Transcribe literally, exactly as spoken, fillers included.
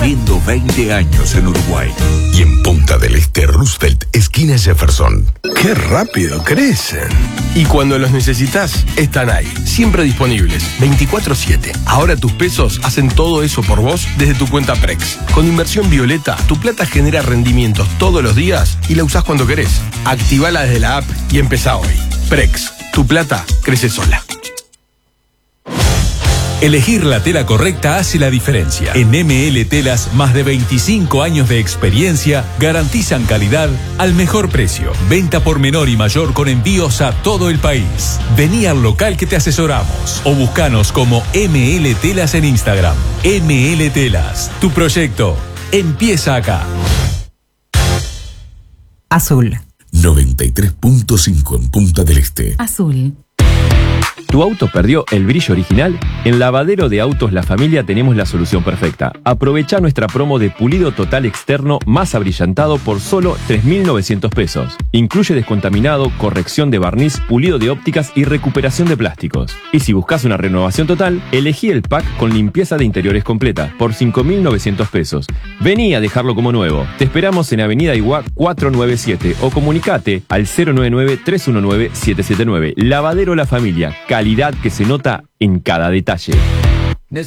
cumpliendo veinte años en Uruguay. Y en Punta del Este, Roosevelt, esquina Jefferson. ¡Qué rápido crecen! Y cuando los necesitas, están ahí, siempre disponibles, veinticuatro siete. Ahora tus pesos hacen todo eso por vos desde tu cuenta Prex. Con Inversión Violeta, tu plata genera rendimientos todos los días y la usás cuando querés. Activala desde la app y empezá hoy. Prex, tu plata crece sola. Elegir la tela correcta hace la diferencia. En M L Telas, más de veinticinco años de experiencia garantizan calidad al mejor precio. Venta por menor y mayor con envíos a todo el país. Vení al local que te asesoramos o buscanos como M L Telas en Instagram. M L Telas, tu proyecto empieza acá. Azul. noventa y tres punto cinco en Punta del Este. Azul. ¿Tu auto perdió el brillo original? En Lavadero de Autos La Familia tenemos la solución perfecta. Aprovecha nuestra promo de pulido total externo más abrillantado por solo tres mil novecientos pesos. Incluye descontaminado, corrección de barniz, pulido de ópticas y recuperación de plásticos. Y si buscas una renovación total, elegí el pack con limpieza de interiores completa por cinco mil novecientos pesos. Vení a dejarlo como nuevo. Te esperamos en Avenida Iguá cuatrocientos noventa y siete o comunicate al cero nueve nueve, tres uno nueve, siete siete nueve. Lavadero La Familia. Calidad que se nota en cada detalle.